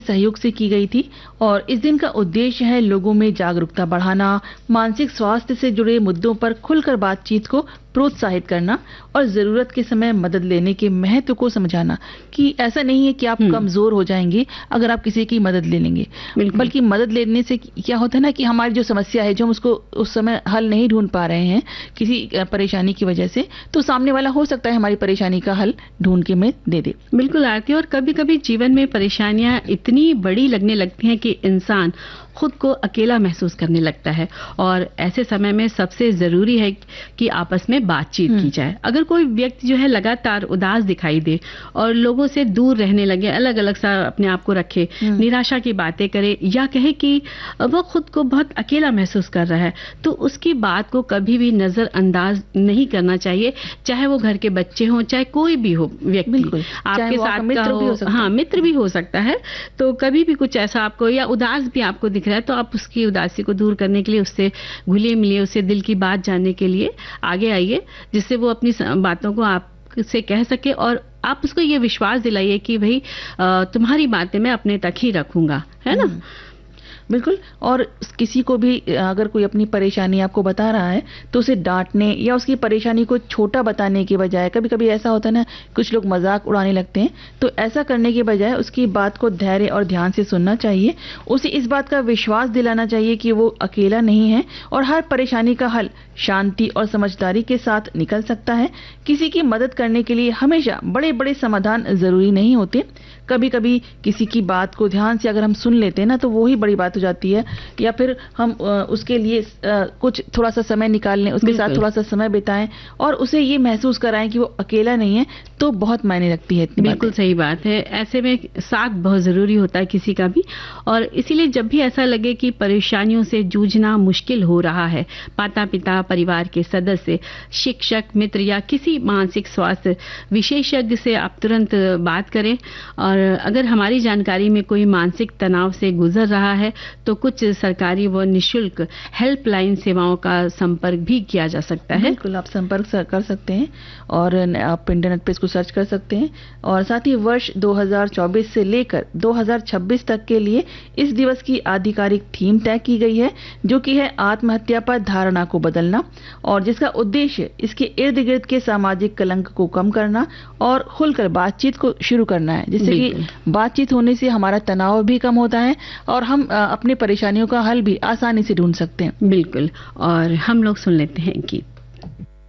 सहयोग से की गई थी और इस दिन का उद्देश्य है लोगों में जागरूकता बढ़ाना, मानसिक स्वास्थ्य से जुड़े मुद्दों पर खुलकर बातचीत को प्रोत्साहित करना और जरूरत के समय मदद लेने के महत्व को समझाना कि ऐसा नहीं है कि आप कमजोर हो जाएंगे अगर आप किसी की मदद ले लेंगे, बल्कि मदद लेने से क्या होता है ना कि हमारी जो समस्या है, जो हम उसको उस समय हल नहीं ढूंढ पा रहे हैं किसी परेशानी की वजह से, तो सामने वाला हो सकता है हमारी परेशानी का हल ढूंढ के में दे दे। बिल्कुल आरती, और कभी कभी जीवन में परेशानियां इतनी बड़ी लगने लगती हैं कि इंसान खुद को अकेला महसूस करने लगता है, और ऐसे समय में सबसे जरूरी है कि आपस में बातचीत की जाए। अगर कोई व्यक्ति जो है लगातार उदास दिखाई दे और लोगों से दूर रहने लगे, अलग अलग सा अपने आप को रखे, निराशा की बातें करे या कहे कि वो खुद को बहुत अकेला महसूस कर रहा है, तो उसकी बात को कभी भी नजरअंदाज नहीं करना चाहिए, चाहे वो घर के बच्चे हों, चाहे कोई भी हो व्यक्ति आपके साथ का हो, हाँ मित्र भी हो सकता है। तो कभी भी कुछ ऐसा आपको या उदास भी आपको दिख रहा है तो आप उसकी उदासी को दूर करने के लिए उससे घुलिए मिलिए, उससे दिल की बात जानने के लिए आगे आइए, जिससे वो अपनी बातों को आप से कह सके और आप उसको ये विश्वास दिलाइए कि भाई तुम्हारी बातें मैं अपने तक ही रखूंगा, है ना। बिल्कुल। और किसी को भी अगर कोई अपनी परेशानी आपको बता रहा है तो उसे डांटने या उसकी परेशानी को छोटा बताने के बजाय, कभी कभी ऐसा होता है ना कुछ लोग मजाक उड़ाने लगते हैं, तो ऐसा करने के बजाय उसकी बात को धैर्य और ध्यान से सुनना चाहिए। उसे इस बात का विश्वास दिलाना चाहिए कि वो अकेला नहीं है और हर परेशानी का हल शांति और समझदारी के साथ निकल सकता है। किसी की मदद करने के लिए हमेशा बड़े बड़े समाधान जरूरी नहीं होते। कभी कभी किसी की बात को ध्यान से अगर हम सुन लेते हैं ना, तो वो ही बड़ी बात हो जाती है। या फिर हम उसके लिए कुछ थोड़ा सा समय निकाल लें, उसके साथ थोड़ा सा समय बिताएं और उसे ये महसूस कराएं कि वो अकेला नहीं है, तो बहुत मायने रखती है। बिल्कुल सही बात है। ऐसे में साथ बहुत जरूरी होता है किसी का भी, और इसीलिए जब भी ऐसा लगे कि परेशानियों से जूझना मुश्किल हो रहा है, माता पिता, परिवार के सदस्य, शिक्षक, मित्र या किसी मानसिक स्वास्थ्य विशेषज्ञ से आप तुरंत बात करें। और अगर हमारी जानकारी में कोई मानसिक तनाव से गुजर रहा है तो कुछ सरकारी व निःशुल्क हेल्पलाइन सेवाओं का संपर्क भी किया जा सकता है। बिल्कुल, आप संपर्क कर सकते हैं और आप इंटरनेट पे इसको सर्च कर सकते हैं। और साथ ही वर्ष 2024 से लेकर 2026 तक के लिए इस दिवस की आधिकारिक थीम तय की गई है, जो कि है आत्महत्या पर धारणा को बदलना, और जिसका उद्देश्य इसके इर्द गिर्द के सामाजिक कलंक को कम करना और खुलकर बातचीत को शुरू करना है, जिससे कि बातचीत होने से हमारा तनाव भी कम होता है और हम अपनी परेशानियों का हल भी आसानी से ढूंढ सकते हैं। बिल्कुल। और हम लोग सुन लेते हैं गीत।